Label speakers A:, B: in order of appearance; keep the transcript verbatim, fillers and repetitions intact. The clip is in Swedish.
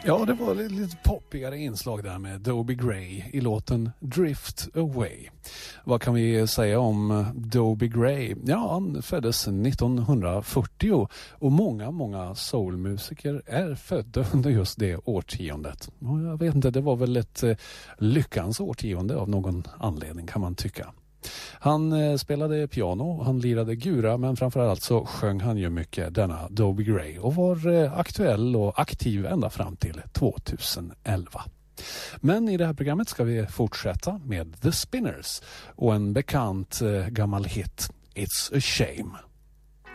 A: Ja, det var lite poppigare inslag där med Dobie Gray i låten Drift Away. Vad kan vi säga om Dobie Gray? Ja, han föddes nittonhundrafyrtio och många, många soulmusiker är födda under just det årtiondet. Och jag vet inte, det var väl ett lyckans årtionde av någon anledning kan man tycka. Han eh, spelade piano, han lirade gura, men framförallt så sjöng han ju mycket, denna Dobie Gray, och var eh, aktuell och aktiv ända fram till tjugoelva. Men i det här programmet ska vi fortsätta med The Spinners och en bekant eh, gammal hit, It's a Shame.